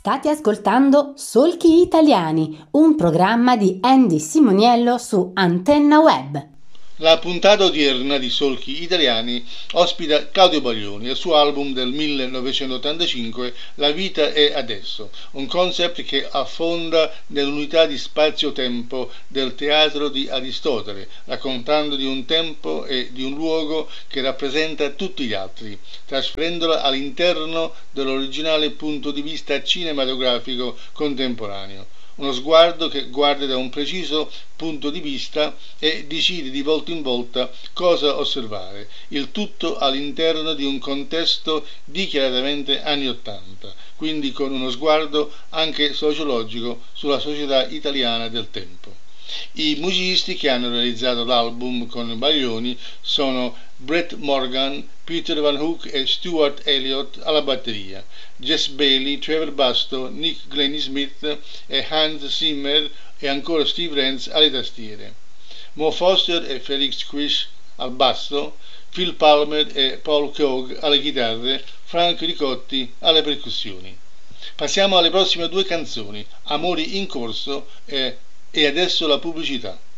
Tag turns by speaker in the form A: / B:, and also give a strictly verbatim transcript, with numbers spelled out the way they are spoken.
A: State ascoltando Solchi Italiani, un programma di Andy Simoniello su Antenna Web.
B: La puntata odierna di Solchi Italiani ospita Claudio Baglioni e il suo album del millenovecentottantacinque La vita è adesso, un concept che affonda nell'unità di spazio-tempo del teatro di Aristotele, raccontando di un tempo e di un luogo che rappresenta tutti gli altri, trasferendola all'interno dell'originale punto di vista cinematografico contemporaneo. Uno sguardo che guarda da un preciso punto di vista e decide di volta in volta cosa osservare, il tutto all'interno di un contesto dichiaratamente anni Ottanta, quindi con uno sguardo anche sociologico sulla società italiana del tempo. I musicisti che hanno realizzato l'album con Baglioni sono Brett Morgan, Peter Van Hook e Stuart Elliott alla batteria, Jess Bailey, Trevor Basto, Nick Glennie Smith e Hans Zimmer e ancora Steve Renz alle tastiere, Mo Foster e Felix Quish al basso, Phil Palmer e Paul Keogh alle chitarre, Frank Ricotti alle percussioni. Passiamo alle prossime due canzoni, Amori in corso e E adesso la pubblicità.